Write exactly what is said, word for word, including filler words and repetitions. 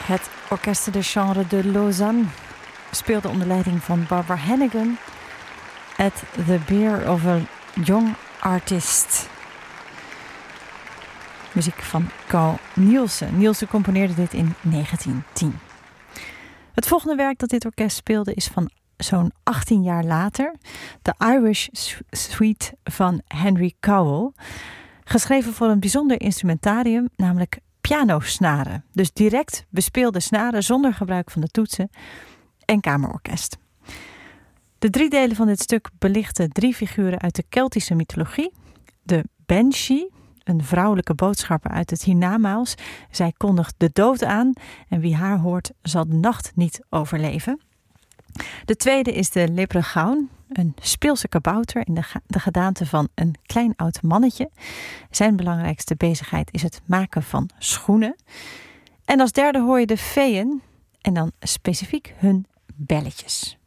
Het Orchestre de Chambre de Lausanne speelde onder leiding van Barbara Hannigan at the Bier of a Young Artist. Muziek van Carl Nielsen. Nielsen componeerde dit in negentien tien. Het volgende werk dat dit orkest speelde is van zo'n achttien jaar later. The Irish Suite van Henry Cowell. Geschreven voor een bijzonder instrumentarium, namelijk pianosnaren. Dus direct bespeelde snaren zonder gebruik van de toetsen en kamerorkest. De drie delen van dit stuk belichten drie figuren uit de Keltische mythologie. De Banshee, een vrouwelijke boodschapper uit het hiernamaals. Zij kondigt de dood aan en wie haar hoort zal de nacht niet overleven. De tweede is de Leprechaun, een speelse kabouter in de, ga- de gedaante van een klein oud mannetje. Zijn belangrijkste bezigheid is het maken van schoenen. En als derde hoor je de feeën en dan specifiek hun belletjes.